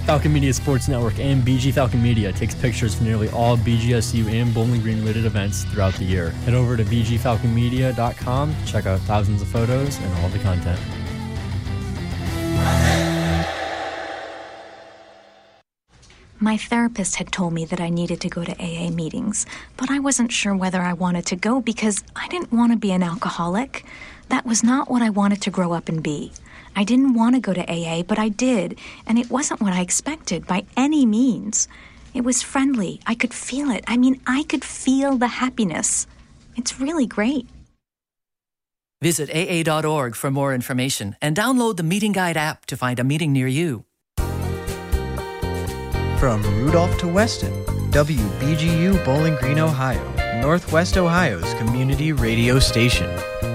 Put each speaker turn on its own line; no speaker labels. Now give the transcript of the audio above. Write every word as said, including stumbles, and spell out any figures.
Falcon Media Sports Network and B G Falcon Media takes pictures for nearly all B G S U and Bowling Green related events throughout the year. Head over to b g falcon media dot com to check out thousands of photos and all the content.
My therapist had told me that I needed to go to A A meetings, but I wasn't sure whether I wanted to go because I didn't want to be an alcoholic. That was not what I wanted to grow up and be. I didn't want to go to A A, but I did, and it wasn't what I expected by any means. It was friendly. I could feel it. I mean, I could feel the happiness. It's really great.
Visit A A dot org for more information and download the Meeting Guide app to find a meeting near you.
From Rudolph to Weston, W B G U Bowling Green, Ohio, Northwest Ohio's community radio station.